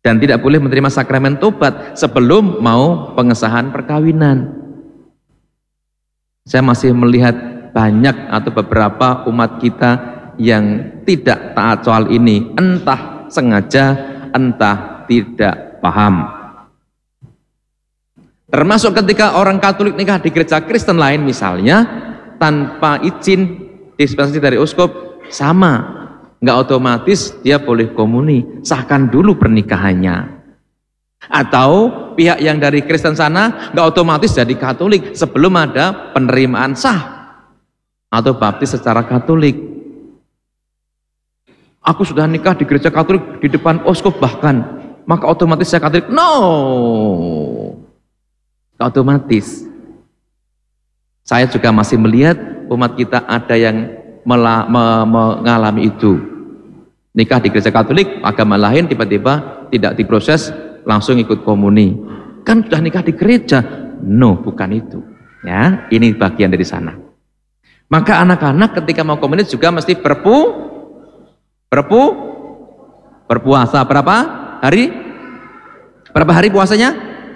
dan tidak boleh menerima sakramen tobat sebelum mau pengesahan perkawinan. Saya masih melihat banyak atau beberapa umat kita yang tidak taat soal ini, entah sengaja, entah tidak paham. Termasuk ketika orang Katolik nikah di gereja Kristen lain misalnya, tanpa izin dispensasi dari uskup, sama, nggak otomatis dia boleh komuni, sahkan dulu pernikahannya. Atau pihak yang dari Kristen sana nggak otomatis jadi Katolik sebelum ada penerimaan sah atau baptis secara Katolik. Aku sudah nikah di gereja Katolik di depan uskup bahkan, maka otomatis saya Katolik? No, nggak otomatis. Saya juga masih melihat umat kita ada yang mengalami itu, nikah di gereja Katolik, agama lain tiba-tiba tidak diproses, langsung ikut komuni. Kan sudah nikah di gereja? No, bukan itu. Ya, ini bagian dari sana. Maka anak-anak ketika mau komuni juga mesti berpuasa berapa hari? Berapa hari puasanya?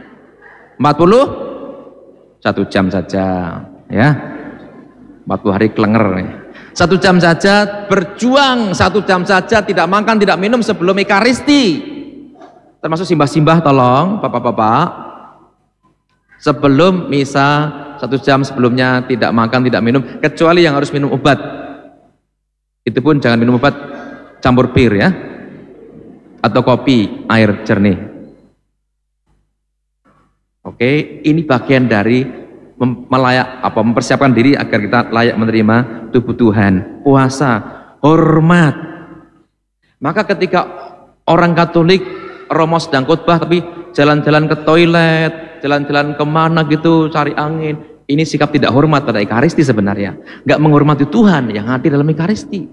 41 jam saja, ya. 40 hari kelenger nih. 1 jam saja berjuang, 1 jam saja tidak makan tidak minum sebelum Ekaristi. Termasuk simbah-simbah, tolong bapak-bapak, sebelum misa 1 jam sebelumnya tidak makan tidak minum, kecuali yang harus minum obat. Itu pun jangan minum obat campur bir ya, atau kopi air jernih. Oke, ini bagian dari mempersiapkan diri agar kita layak menerima tubuh Tuhan. Puasa, hormat. Maka ketika orang Katolik Romo sedang khotbah tapi jalan-jalan ke toilet, jalan-jalan kemana gitu cari angin, ini sikap tidak hormat pada Ekaristi sebenarnya, nggak menghormati Tuhan yang hadir dalam Ekaristi.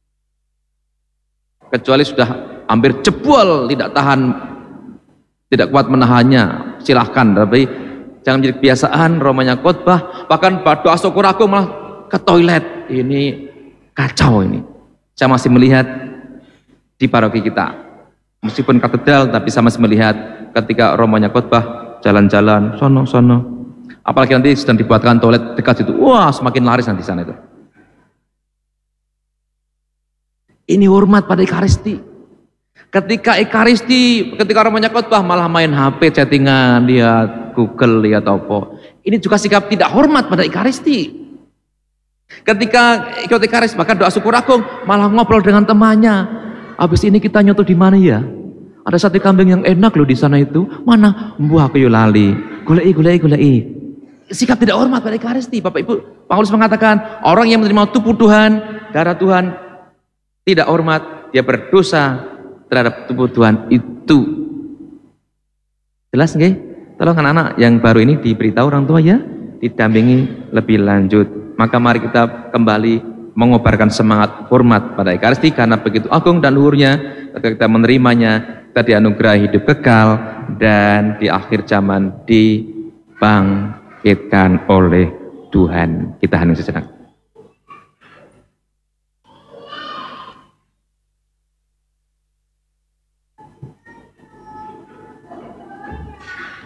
Kecuali sudah hampir jebol, tidak tahan, tidak kuat menahannya, silahkan, tapi jangan menjadi kebiasaan Romonya khotbah, bahkan doa syukur aku malah ke toilet. Ini kacau ini. Saya masih melihat di paroki kita, meskipun katedral, tapi saya masih melihat ketika Romonya khotbah jalan-jalan sono, apalagi nanti sedang dibuatkan toilet dekat situ, wah semakin laris nanti sana itu. Ini hormat pada Ekaristi. Ketika Ekaristi, ketika Romonya khotbah malah main HP, chattingan, lihat Google, lihat apa. Ini juga sikap tidak hormat pada Ekaristi. Ketika ikut Ekaristi, bahkan doa syukur agung, malah ngobrol dengan temannya. Habis ini kita nyoto di mana ya? Ada sate kambing yang enak loh di sana itu. Mana? Buah aku lali. Gulai. Sikap tidak hormat pada Ekaristi. Bapak Ibu, Paulus mengatakan orang yang menerima tubuh Tuhan, darah Tuhan, tidak hormat, dia berdosa terhadap tubuh Tuhan itu. Jelas nggih? Tolong anak-anak yang baru ini diberitahu orang tua ya, didampingi lebih lanjut. Maka mari kita kembali mengobarkan semangat hormat pada Ekaristi, karena begitu agung dan luhurnya. Ketika kita menerimanya, kita dianugerahi hidup kekal dan di akhir zaman dibangkitkan oleh Tuhan. Kita hening sejenak.